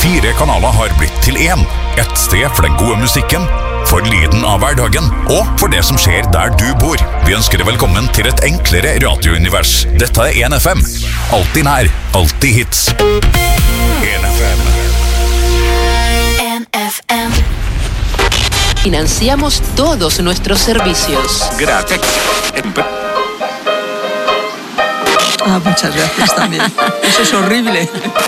4 kanaler har blitt til én. Et sted for den gode musikken, for lyden av hverdagen, og for det som skjer der du bor. Vi ønsker deg velkommen til et enklere radiounivers. Dette er 1FM. Alltid nær, alltid hits. 1FM. 1FM. Financiamos todos nuestros servicios. Gracias. Muchas gracias también. Eso es horrible.